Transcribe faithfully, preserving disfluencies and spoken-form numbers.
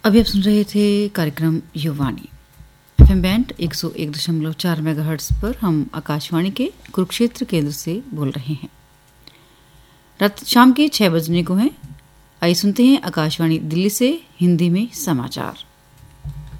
अभी आप सुन रहे थे कार्यक्रम युवानी एफएम बैंड एक सौ एक दशमलव चार मेगाहर्ट्ज पर। हम आकाशवाणी के कुरुक्षेत्र केंद्र से बोल रहे हैं। रात शाम के छह बजने को हैं। आइए सुनते हैं आकाशवाणी दिल्ली से हिंदी में समाचार।